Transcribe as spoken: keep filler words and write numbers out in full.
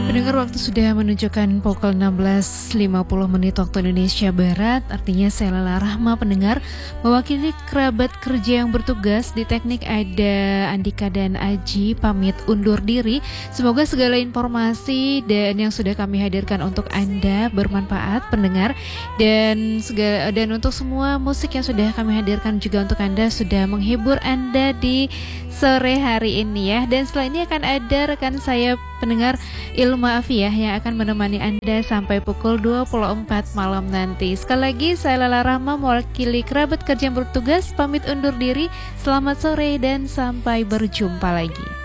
Pendengar, waktu sudah menunjukkan pukul enam belas lima puluh menit waktu Indonesia Barat. Artinya saya Lala Rahma, pendengar, mewakili kerabat kerja yang bertugas di teknik ada Andika dan Aji pamit undur diri. Semoga segala informasi dan yang sudah kami hadirkan untuk Anda bermanfaat, pendengar, dan segala, dan untuk semua musik yang sudah kami hadirkan juga untuk Anda sudah menghibur Anda di sore hari ini ya. Dan setelah ini akan ada rekan saya, pendengar, Ilma Afiyah, yang akan menemani Anda sampai pukul dua puluh empat malam nanti. Sekali lagi saya Lala Rahma mewakili kerabat kerja yang bertugas pamit undur diri. Selamat sore dan sampai berjumpa lagi.